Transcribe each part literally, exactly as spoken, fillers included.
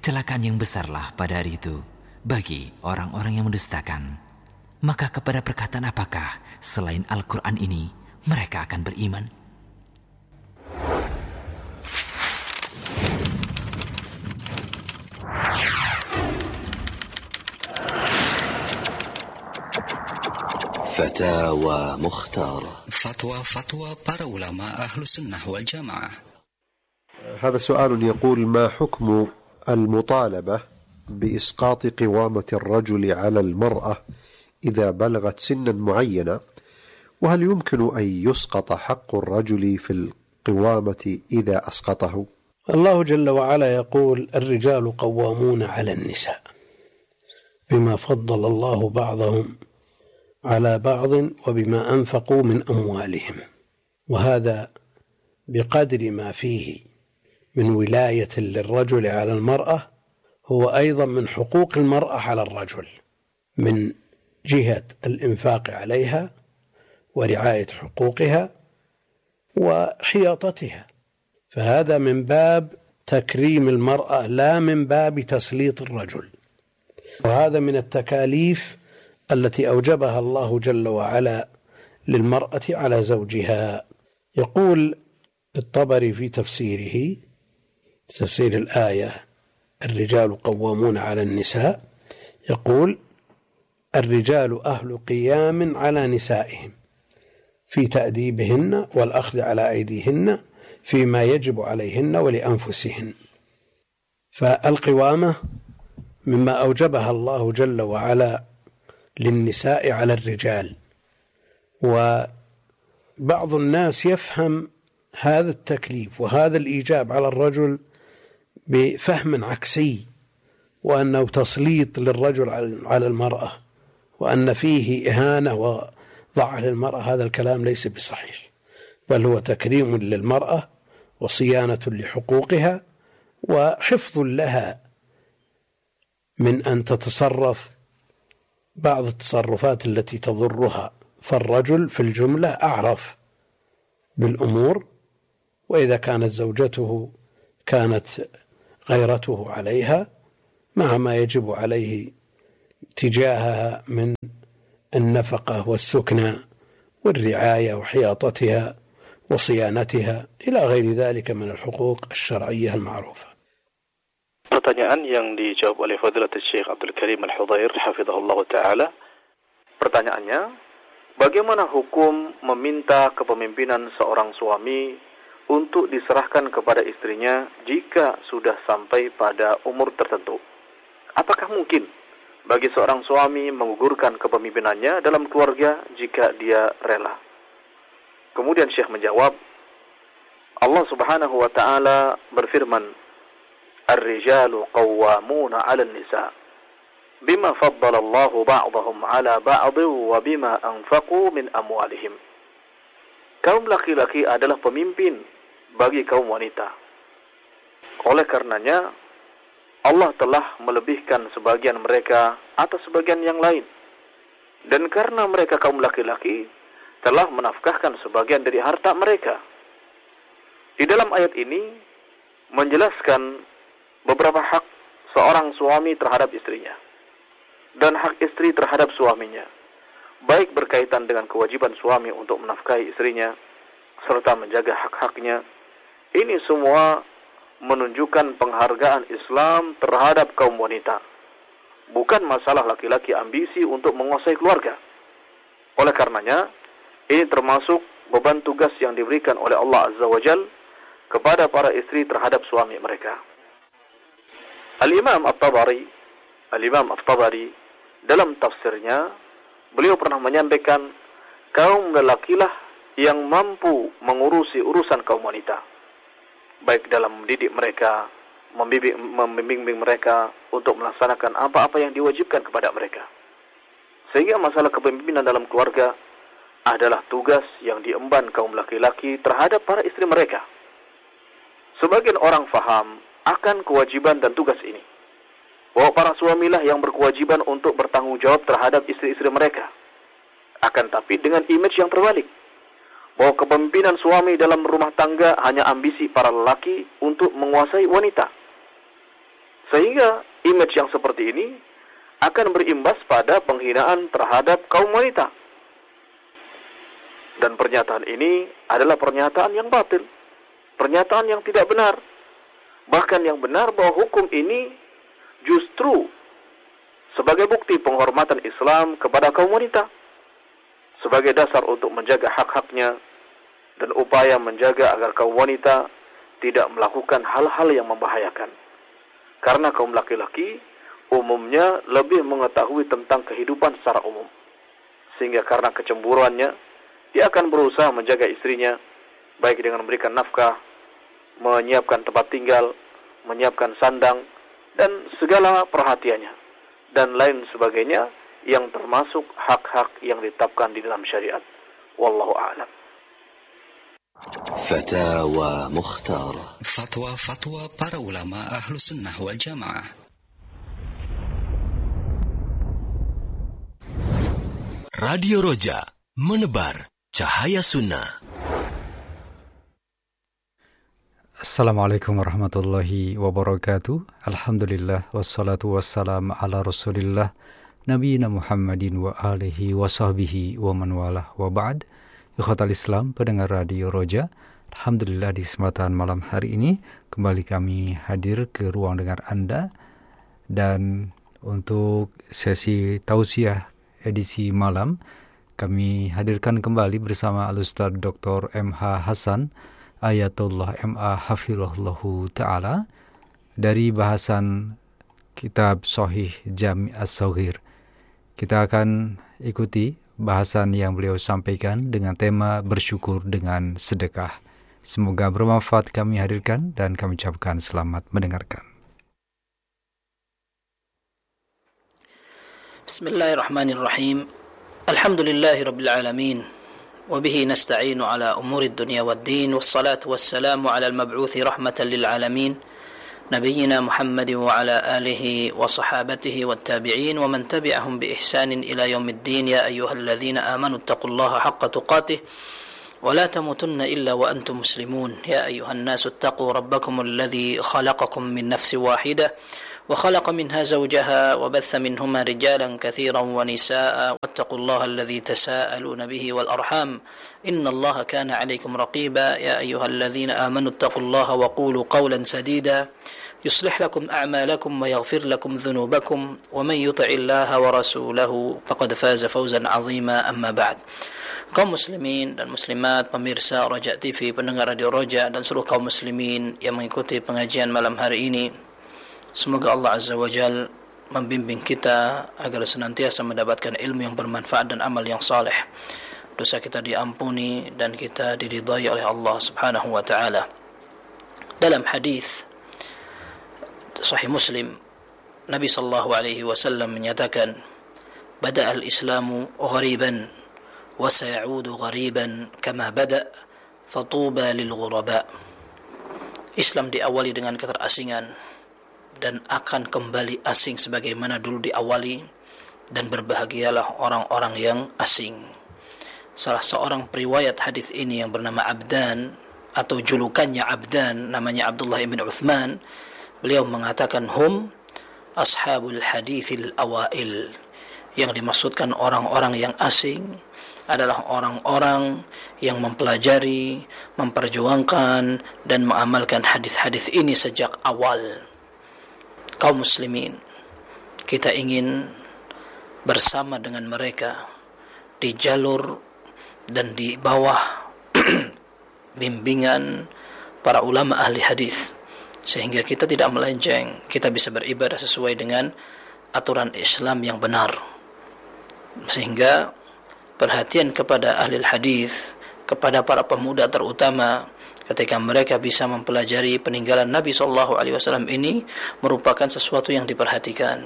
Kecelakaan yang besarlah pada hari itu bagi orang-orang yang mendustakan. Maka kepada perkataan apakah selain Al-Quran ini mereka akan beriman? Fatawa Mukhtar. Fatwa-fatwa para ulama ahlu sunnah wal jamaah. هذا سؤال يقول: ما حكم المطالبة بإسقاط قوامة الرجل على المرأة إذا بلغت سنا معينة، وهل يمكن أن يسقط حق الرجل في القوامة إذا أسقطه؟ الله جل وعلا يقول: الرجال قوامون على النساء بما فضل الله بعضهم على بعض وبما أنفقوا من أموالهم، وهذا بقدر ما فيه من ولاية للرجل على المرأة هو أيضا من حقوق المرأة على الرجل من جهة الإنفاق عليها ورعاية حقوقها وحياطتها، فهذا من باب تكريم المرأة لا من باب تسليط الرجل، وهذا من التكاليف التي أوجبها الله جل وعلا للمرأة على زوجها. يقول الطبري في تفسيره تفسير الآية الرجال قوامون على النساء، يقول: الرجال أهل قيام على نسائهم في تأديبهن والأخذ على أيديهن فيما يجب عليهن ولأنفسهن. فالقوامة مما أوجبها الله جل وعلا للنساء على الرجال، وبعض الناس يفهم هذا التكليف وهذا الإيجاب على الرجل بفهم عكسي، وأنه تسليط للرجل على المرأة وأن فيه إهانة وضع للمرأة. هذا الكلام ليس بصحيح، بل هو تكريم للمرأة وصيانة لحقوقها وحفظ لها من أن تتصرف بعض التصرفات التي تضرها، فالرجل في الجملة أعرف بالأمور، وإذا كانت زوجته كانت غيرته عليها مع ما يجب عليه تجاهها من النفقة والسكنى والرعاية وحياطتها وصيانتها إلى غير ذلك من الحقوق الشرعية المعروفة. Pertanyaan yang dijawab oleh Fadilatul Syekh Abdul Karim Al-Hudair hafizahullah ta'ala. Pertanyaannya, bagaimana hukum meminta kepemimpinan seorang suami untuk diserahkan kepada istrinya jika sudah sampai pada umur tertentu? Apakah mungkin bagi seorang suami menggugurkan kepemimpinannya dalam keluarga jika dia rela? Kemudian Syekh menjawab, Allah Subhanahu wa ta'ala berfirman, Ar-rijalu qawwamuna 'alan nisa bima faddala Allahu ba'dahum 'ala ba'd wa bima anfaqu min amwalihim. Kaum laki-laki adalah pemimpin bagi kaum wanita. Oleh karenanya Allah telah melebihkan sebagian mereka atas sebagian yang lain. Dan karena mereka kaum laki-laki telah menafkahkan sebagian dari harta mereka. Di dalam ayat ini menjelaskan beberapa hak seorang suami terhadap istrinya dan hak istri terhadap suaminya, baik berkaitan dengan kewajiban suami untuk menafkahi istrinya serta menjaga hak-haknya. Ini semua menunjukkan penghargaan Islam terhadap kaum wanita, bukan masalah laki-laki ambisi untuk menguasai keluarga. Oleh karenanya, ini termasuk beban tugas yang diberikan oleh Allah Azza wa Jal kepada para istri terhadap suami mereka. Al-Imam At-Tabari, Al-Imam At-Tabari dalam tafsirnya, beliau pernah menyampaikan, kaum lelakilah yang mampu mengurusi urusan kaum wanita, baik dalam mendidik mereka, membimbing, membimbing mereka untuk melaksanakan apa-apa yang diwajibkan kepada mereka. Sehingga masalah kepemimpinan dalam keluarga adalah tugas yang diemban kaum laki-laki terhadap para istri mereka. Sebagian orang faham akan kewajiban dan tugas ini, bahwa para suamilah yang berkewajiban untuk bertanggung jawab terhadap istri-istri mereka. Akan tapi dengan image yang terbalik, bahwa kepemimpinan suami dalam rumah tangga hanya ambisi para lelaki untuk menguasai wanita. Sehingga image yang seperti ini akan berimbas pada penghinaan terhadap kaum wanita. Dan pernyataan ini adalah pernyataan yang batil, pernyataan yang tidak benar. Bahkan yang benar bahwa hukum ini justru sebagai bukti penghormatan Islam kepada kaum wanita, sebagai dasar untuk menjaga hak-haknya dan upaya menjaga agar kaum wanita tidak melakukan hal-hal yang membahayakan. Karena kaum laki-laki umumnya lebih mengetahui tentang kehidupan secara umum. Sehingga karena kecemburuannya, dia akan berusaha menjaga istrinya, baik dengan memberikan nafkah, menyiapkan tempat tinggal, menyiapkan sandang, dan segala perhatiannya, dan lain sebagainya yang termasuk hak-hak yang ditetapkan di dalam syariat. Wallahu a'lam. Fatawa Mukhtara. Fatwa-fatwa para ulama ahlu sunnah wal jamaah. Radio Roja, menebar cahaya sunnah. Assalamualaikum warahmatullahi wabarakatuh. Alhamdulillah wassalatu wassalam ala Rasulillah Nabiyina Muhammadin wa alihi wa sahbihi wa man walah wa ba'd. Ikhwatal Islam, pendengar Radio Roja, alhamdulillah di kesempatan malam hari ini kembali kami hadir ke ruang dengar Anda, dan untuk sesi tausiah edisi malam kami hadirkan kembali bersama Al-Ustaz Doktor M H Hasan Ayatullah M A Hafizahullahu Ta'ala dari bahasan kitab Sahih Jami' As-Saghir. Kita akan ikuti bahasan yang beliau sampaikan dengan tema bersyukur dengan sedekah. Semoga bermanfaat kami hadirkan dan kami ucapkan selamat mendengarkan. Bismillahirrahmanirrahim. Alhamdulillahi Rabbil Alamin. وبه نستعين على أمور الدنيا والدين والصلاة والسلام على المبعوث رحمة للعالمين نبينا محمد وعلى آله وصحابته والتابعين ومن تبعهم بإحسان إلى يوم الدين. يا أيها الذين آمنوا اتقوا الله حق تقاته ولا تموتن إلا وأنتم مسلمون. يا أيها الناس اتقوا ربكم الذي خلقكم من نفس واحدة وخلق منها زوجها وبث منهما رجالا كثيرا ونساء واتقوا الله الذي تساءلون به والأرحام إن الله كان عليكم رقيبا. يا أيها الذين آمنوا اتقوا الله وقولوا قولا سديدا يصلح لكم أعمالكم ويغفر لكم ذنوبكم ومن يطع الله ورسوله فقد فاز فوزا عظيما. أما بعد. Kaum muslimin dan muslimat, pemirsa Roja T V, pendengar Radio Roja, dan seluruh kaum muslimin yang mengikuti pengajian malam hari ini, semoga Allah Azza wa Jal membimbing kita agar senantiasa mendapatkan ilmu yang bermanfaat dan amal yang saleh. Dosa kita diampuni dan kita diridhai oleh Allah Subhanahu wa taala. Dalam hadis Sahih Muslim, Nabi sallallahu alaihi wasallam menyatakan, "Bada al-Islamu ghariban wa sayaudu ghariban kama bada, fatuba lil ghuraba." Islam diawali dengan keterasingan dan akan kembali asing sebagaimana dulu diawali, dan berbahagialah orang-orang yang asing. Salah seorang periwayat hadis ini yang bernama Abdan, atau julukannya Abdan, namanya Abdullah bin Uthman, beliau mengatakan, hum ashabul hadithil awail. Yang dimaksudkan orang-orang yang asing adalah orang-orang yang mempelajari, memperjuangkan dan mengamalkan hadis-hadis ini sejak awal. Kaum muslimin, kita ingin bersama dengan mereka di jalur dan di bawah bimbingan para ulama ahli hadis, sehingga kita tidak melenceng, kita bisa beribadah sesuai dengan aturan Islam yang benar. Sehingga perhatian kepada ahli hadis, kepada para pemuda terutama, ketika mereka bisa mempelajari peninggalan Nabi sallallahu alaihi wasallam ini, merupakan sesuatu yang diperhatikan.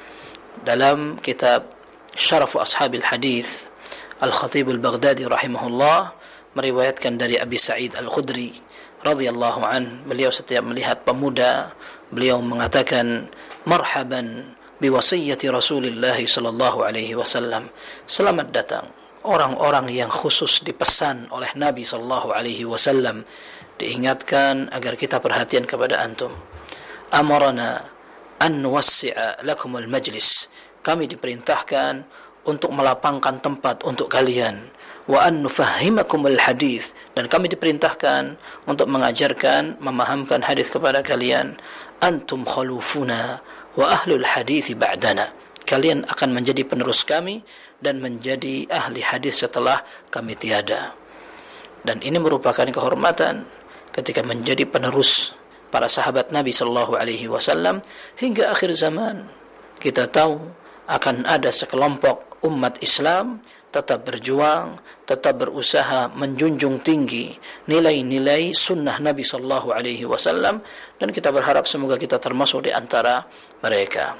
Dalam kitab Syarafu Ashabil Hadis, Al-Khatib Al-Baghdadi rahimahullah meriwayatkan dari Abi Sa'id Al-Khudri radhiyallahu an, beliau setiap melihat pemuda, beliau mengatakan, marhaban biwasiyyati Rasulillah sallallahu alaihi wasallam. Selamat datang orang-orang yang khusus dipesan oleh Nabi sallallahu alaihi wasallam, diingatkan agar kita perhatian kepada antum. Amarana an nuwassi'a lakumul majlis. Kami diperintahkan untuk melapangkan tempat untuk kalian. Wa an nufahimakumul hadis, dan kami diperintahkan untuk mengajarkan, memahamkan hadis kepada kalian. Antum khalufuna wa ahlul hadis ba'dana. Kalian akan menjadi penerus kami dan menjadi ahli hadis setelah kami tiada. Dan ini merupakan kehormatan ketika menjadi penerus para sahabat Nabi sallallahu alaihi wasallam hingga akhir zaman. Kita tahu akan ada sekelompok umat Islam tetap berjuang, tetap berusaha menjunjung tinggi nilai-nilai sunnah Nabi sallallahu alaihi wasallam, dan kita berharap semoga kita termasuk di antara mereka.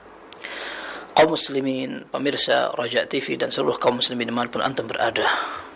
Kaum muslimin, pemirsa Raja T V dan seluruh kaum muslimin dimanapun antum berada,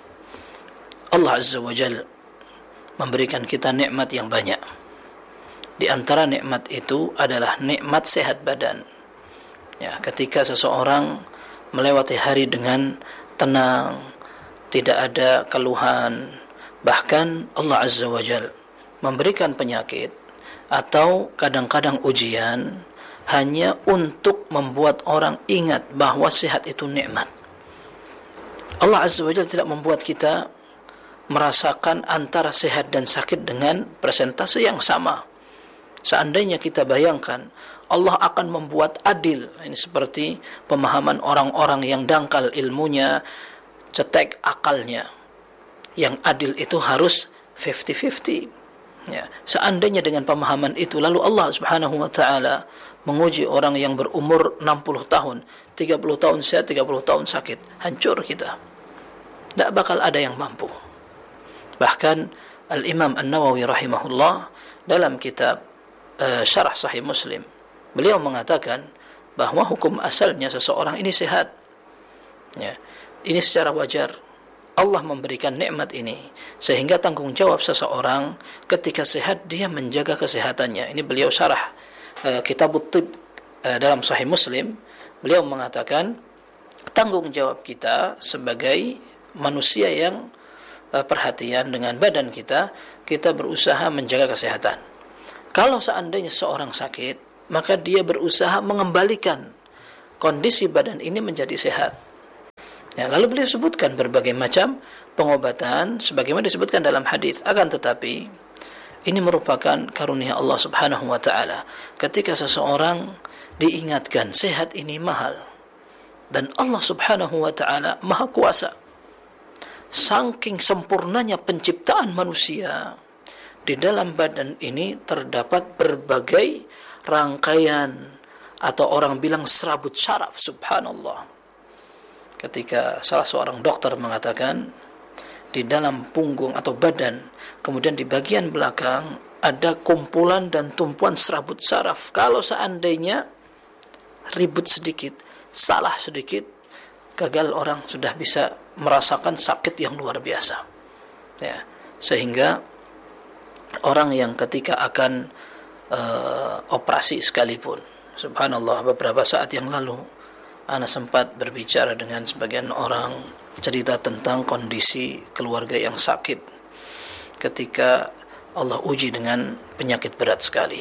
Allah Azza wa Jalla memberikan kita nikmat yang banyak. Di antara nikmat itu adalah nikmat sehat badan. Ya, ketika seseorang melewati hari dengan tenang, tidak ada keluhan, bahkan Allah Azza wa Jalla memberikan penyakit atau kadang-kadang ujian hanya untuk membuat orang ingat bahwa sehat itu nikmat. Allah Azza wa Jalla tidak membuat kita merasakan antara sehat dan sakit dengan persentase yang sama. Seandainya kita bayangkan Allah akan membuat adil, ini seperti pemahaman orang-orang yang dangkal ilmunya, cetek akalnya. Yang adil itu harus fifty fifty. Ya, seandainya dengan pemahaman itu lalu Allah Subhanahu wa taala menguji orang yang berumur enam puluh tahun, tiga puluh tahun sehat, tiga puluh tahun sakit, hancur kita. Tidak bakal ada yang mampu. Bahkan Al-Imam An-Nawawi rahimahullah dalam kitab uh, Syarah Sahih Muslim, beliau mengatakan bahwa hukum asalnya seseorang ini sehat. Ya, ini secara wajar. Allah memberikan nikmat ini sehingga tanggung jawab seseorang ketika sehat dia menjaga kesehatannya. Ini beliau syarah uh, Kitabut Tib uh, dalam Sahih Muslim. Beliau mengatakan tanggung jawab kita sebagai manusia yang uh, perhatian dengan badan kita, kita berusaha menjaga kesehatan. Kalau seandainya seorang sakit, maka dia berusaha mengembalikan kondisi badan ini menjadi sehat. Ya, lalu beliau sebutkan berbagai macam pengobatan sebagaimana disebutkan dalam hadis. Akan tetapi ini merupakan karunia Allah Subhanahu wa taala. Ketika seseorang diingatkan sehat ini mahal dan Allah Subhanahu wa taala Maha Kuasa. Saking sempurnanya penciptaan manusia, di dalam badan ini terdapat berbagai rangkaian atau orang bilang serabut syaraf, subhanallah. Ketika salah seorang dokter mengatakan di dalam punggung atau badan, kemudian di bagian belakang ada kumpulan dan tumpuan serabut syaraf. Kalau seandainya ribut sedikit, salah sedikit, gagal orang sudah bisa merasakan sakit yang luar biasa. Ya, sehingga orang yang ketika akan uh, operasi sekalipun, subhanallah, beberapa saat yang lalu Ana sempat berbicara dengan sebagian orang, cerita tentang kondisi keluarga yang sakit ketika Allah uji dengan penyakit berat sekali.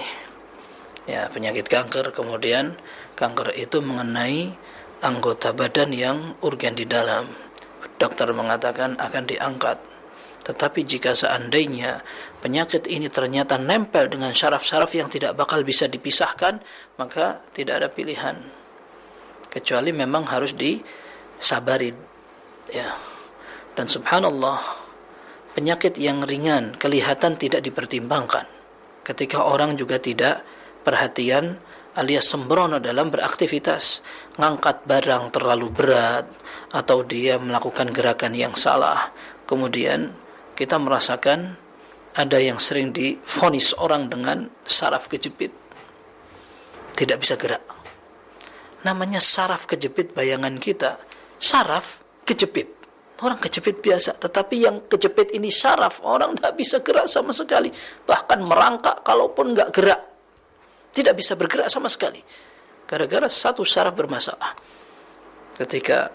Ya, penyakit kanker, kemudian kanker itu mengenai anggota badan yang organ di dalam. Dokter mengatakan akan diangkat. Tetapi jika seandainya penyakit ini ternyata nempel dengan syaraf-syaraf yang tidak bakal bisa dipisahkan, maka tidak ada pilihan kecuali memang harus disabarin. Ya. Dan subhanallah, penyakit yang ringan kelihatan tidak dipertimbangkan ketika orang juga tidak perhatian alias sembrono dalam beraktivitas, ngangkat barang terlalu berat atau dia melakukan gerakan yang salah, kemudian kita merasakan ada yang sering divonis orang dengan saraf kejepit, tidak bisa gerak. Namanya saraf kejepit, bayangan kita saraf kejepit, orang kejepit biasa, tetapi yang kejepit ini saraf, orang tidak bisa gerak sama sekali, bahkan merangkak kalaupun nggak gerak, tidak bisa bergerak sama sekali, gara-gara satu saraf bermasalah. Ketika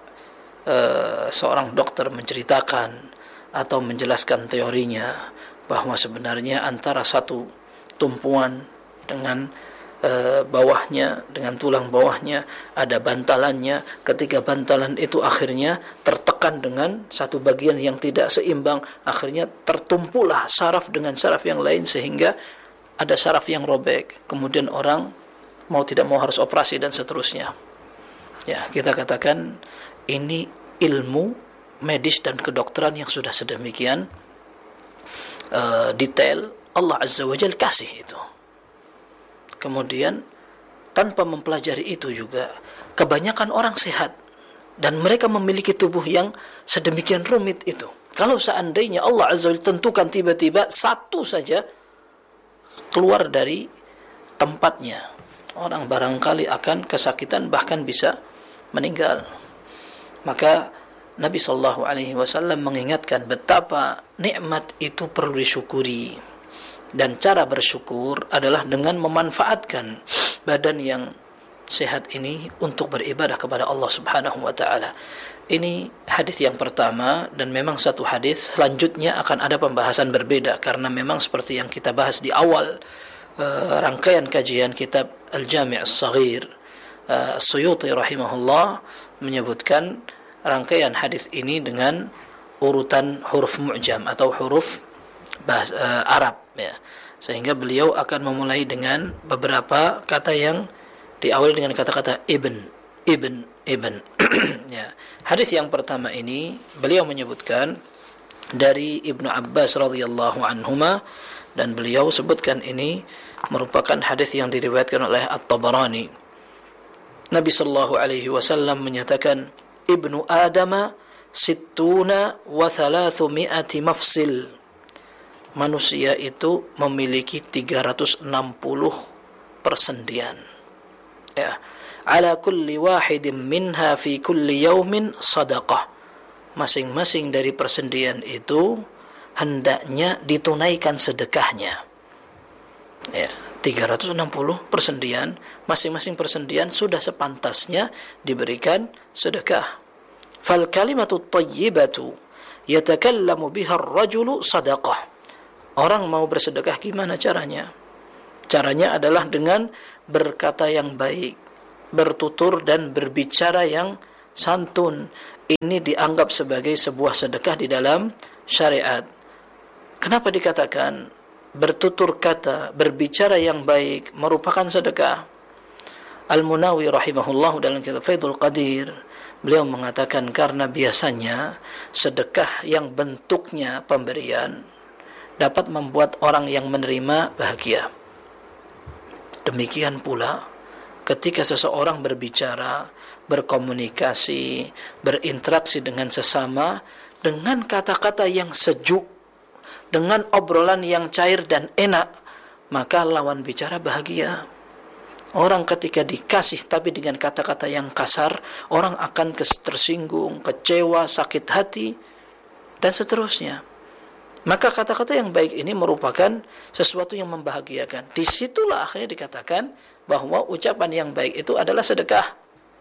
uh, seorang dokter menceritakan atau menjelaskan teorinya bahwa sebenarnya antara satu tumpuan dengan uh, bawahnya, dengan tulang bawahnya, ada bantalannya. Ketika bantalan itu akhirnya tertekan dengan satu bagian yang tidak seimbang, akhirnya tertumpulah saraf dengan saraf yang lain sehingga ada saraf yang robek. Kemudian orang mau tidak mau harus operasi dan seterusnya. Ya, kita katakan ini ilmu medis dan kedokteran yang sudah sedemikian uh, detail Allah Azza wa Jalla kasih itu. Kemudian tanpa mempelajari itu juga kebanyakan orang sehat dan mereka memiliki tubuh yang sedemikian rumit itu. Kalau seandainya Allah Azza wa Jalla tentukan tiba-tiba satu saja keluar dari tempatnya, orang barangkali akan kesakitan bahkan bisa meninggal. Maka Nabi sallallahu alaihi wasallam mengingatkan betapa nikmat itu perlu disyukuri. Dan cara bersyukur adalah dengan memanfaatkan badan yang sehat ini untuk beribadah kepada Allah Subhanahu wa taala. Ini hadis yang pertama, dan memang satu hadis selanjutnya akan ada pembahasan berbeda karena memang seperti yang kita bahas di awal uh, rangkaian kajian kitab Al-Jami' As-Saghir, uh, As-Suyuti rahimahullah menyebutkan rangkaian hadis ini dengan urutan huruf mu'jam atau huruf bahasa uh, Arab, ya. Sehingga beliau akan memulai dengan beberapa kata yang diawali dengan kata-kata ibn, ibn, ibn. Ya. Hadis yang pertama ini beliau menyebutkan dari Ibnu Abbas radhiyallahu anhuma, dan beliau sebutkan ini merupakan hadis yang diriwayatkan oleh At-Tabarani. Nabi sallallahu alaihi wasallam menyatakan, Ibnu Adama sittuna wa thalathmi'ati mafsil. Manusia itu memiliki tiga ratus enam puluh persendian. Ya. Ala kulli wahidin minha fi kulli yaumin sadaqah. Masing-masing dari persendian itu hendaknya ditunaikan sedekahnya. Ya, tiga ratus enam puluh persendian, masing-masing persendian sudah sepantasnya diberikan sedekah. Fal kalimatu thayyibatu yatakallamu biha ar-rajulu sadaqah. Orang mau bersedekah gimana caranya? Caranya adalah dengan berkata yang baik, bertutur dan berbicara yang santun. Ini dianggap sebagai sebuah sedekah di dalam syariat. Kenapa dikatakan bertutur kata, berbicara yang baik merupakan sedekah? Al-Munawi rahimahullah dalam kitab Faidul Qadir, beliau mengatakan karena biasanya sedekah yang bentuknya pemberian dapat membuat orang yang menerima bahagia. Demikian pula ketika seseorang berbicara, berkomunikasi, berinteraksi dengan sesama dengan kata-kata yang sejuk, dengan obrolan yang cair dan enak, maka lawan bicara bahagia. Orang ketika dikasih tapi dengan kata-kata yang kasar, orang akan tersinggung, kecewa, sakit hati, dan seterusnya. Maka kata-kata yang baik ini merupakan sesuatu yang membahagiakan. Disitulah akhirnya dikatakan bahwa ucapan yang baik itu adalah sedekah.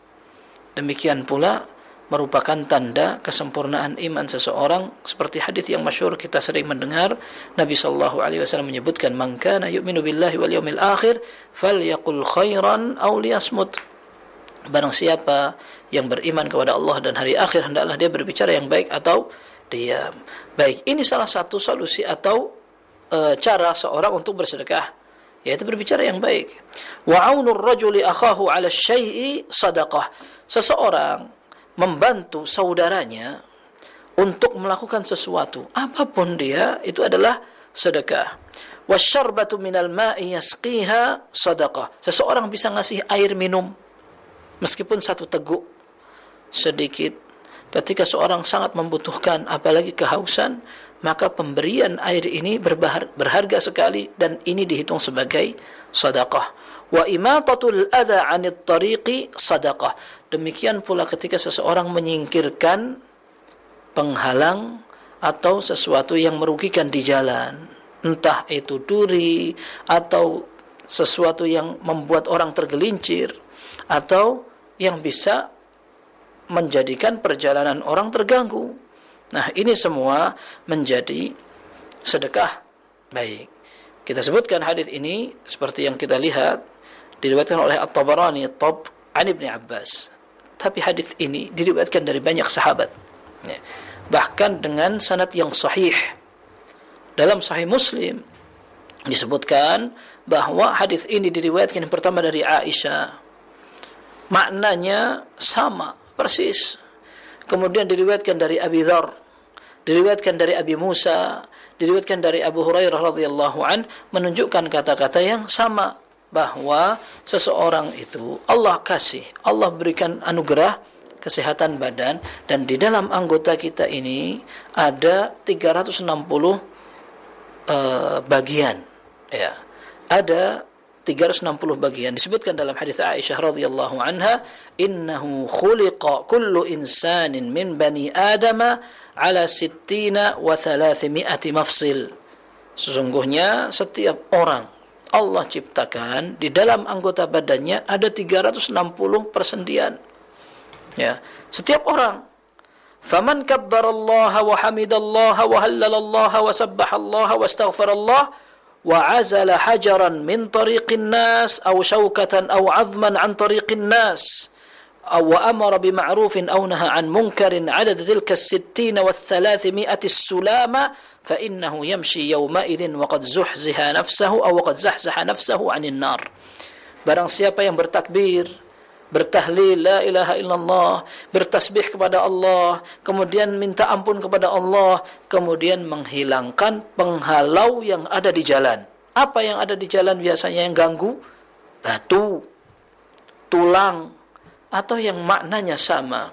Demikian pula merupakan tanda kesempurnaan iman seseorang, seperti hadis yang masyhur kita sering mendengar. Nabi sallallahu alaihi wasallam menyebutkan, "Man kana yu'minu billahi wal yawmil akhir falyaqul khairan aw liyasmut." Barang siapa yang beriman kepada Allah dan hari akhir, hendaklah dia berbicara yang baik atau diam. Baik, ini salah satu solusi atau e, cara seorang untuk bersedekah, yaitu berbicara yang baik. Wa 'aunur rajuli akhahu 'ala syai'i sadaqah. Seseorang membantu saudaranya untuk melakukan sesuatu, apapun dia, itu adalah sedekah. Wasyarbatu minal ma'i yasqiha sadaqah. Seseorang bisa ngasih air minum meskipun satu teguk sedikit ketika seorang sangat membutuhkan, apalagi kehausan, maka pemberian air ini berbahar, berharga sekali, dan ini dihitung sebagai sedekah. Wa imatatul adza 'anit tariqi sadaqah. Demikian pula ketika seseorang menyingkirkan penghalang atau sesuatu yang merugikan di jalan, entah itu duri atau sesuatu yang membuat orang tergelincir atau yang bisa menjadikan perjalanan orang terganggu. Nah, ini semua menjadi sedekah baik. Kita sebutkan hadis ini seperti yang kita lihat diriwayatkan oleh At-Tabarani At-Tab an Ibnu Abbas. Tapi hadis ini diriwayatkan dari banyak sahabat. Ya. Bahkan dengan sanad yang sahih. Dalam Sahih Muslim disebutkan bahwa hadis ini diriwayatkan yang pertama dari Aisyah. Maknanya sama, persis. Kemudian diriwayatkan dari Abi Dzar, diriwayatkan dari Abi Musa, diriwayatkan dari Abu Hurairah radhiyallahu an, menunjukkan kata-kata yang sama, bahwa seseorang itu Allah kasih, Allah berikan anugerah kesehatan badan, dan di dalam anggota kita ini ada tiga ratus enam puluh uh, bagian, ya. Ada tiga ratus enam puluh bagian. Disebutkan dalam hadis Aisyah radhiyallahu anha, innahu khuliqa kullu insanin min bani adama ala sittina wa thalathimi'ati mafsil. Sesungguhnya setiap orang Allah ciptakan di dalam anggota badannya ada tiga ratus enam puluh persendian. Ya, setiap orang. Faman kabbarallaha wa hamidallaha wa hallalallaha wa sabbahallaha wa astaghfarallaha وعزل حجرا من طريق الناس أو شوكة أو عظما عن طريق الناس أو أمر بمعروف أو نهى عن منكر عدد تلك الستين والثلاثمائة السلامة فإنه يمشي يومئذ وقد زحزح نفسه أو وقد زحزح نفسه عن النار. Barang siapa yang bertakbir, bertahlil la ilaha illallah, bertasbih kepada Allah, kemudian minta ampun kepada Allah, kemudian menghilangkan penghalau yang ada di jalan. Apa yang ada di jalan biasanya yang ganggu? Batu, tulang, atau yang maknanya sama.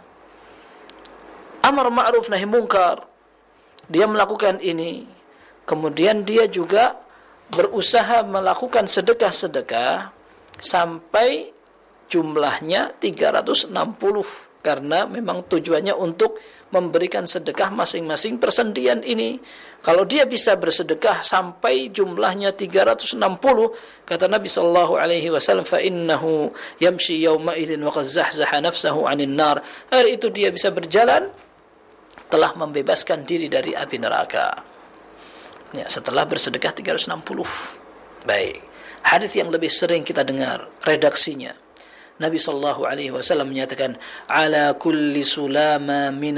Amar ma'ruf nahi munkar, dia melakukan ini, kemudian dia juga berusaha melakukan sedekah-sedekah sampai jumlahnya tiga ratus enam puluh, karena memang tujuannya untuk memberikan sedekah masing-masing persendian ini. Kalau dia bisa bersedekah sampai jumlahnya tiga ratus enam puluh, kata Nabi sallallahu alaihi wasallam, fa innahu yamshi yawma idzin wa qad zahzaha nafsahu 'anil nar. Hari itu dia bisa berjalan telah membebaskan diri dari api neraka. Ya, setelah bersedekah tiga ratus enam puluh. Baik. Hadis yang lebih sering kita dengar redaksinya. Nabi sallallahu alaihi wasallam menyatakan, ala kulli sulama min